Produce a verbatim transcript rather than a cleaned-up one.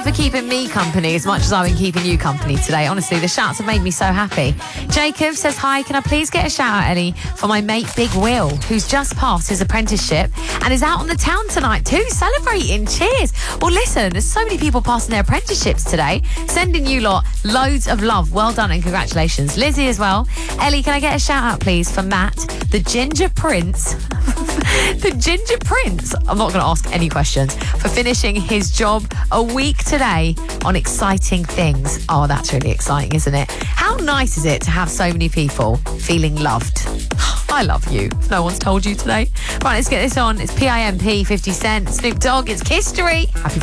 for keeping me company as much as I've been keeping you company today. Honestly, the shouts have made me so happy. Jacob says, hi, can I please get a shout out, Ellie, for my mate Big Will, who's just passed his apprenticeship and is out on the town tonight too, celebrating. Cheers. Well, listen, there's so many people passing their apprenticeships today. Sending you lot loads of love. Well done and congratulations. Lizzie as well. Ellie, can I get a shout out, please, for Matt, the Ginger Prince? The Ginger Prince. I'm not going to ask any questions. For finishing his job a week today on Exciting Things. Oh, that's really exciting, isn't it? How nice is it to have so many people feeling loved? I love you. If no one's told you today. Right, let's get this on. It's P I M P, fifty Cent, Snoop Dogg. It's History. Happy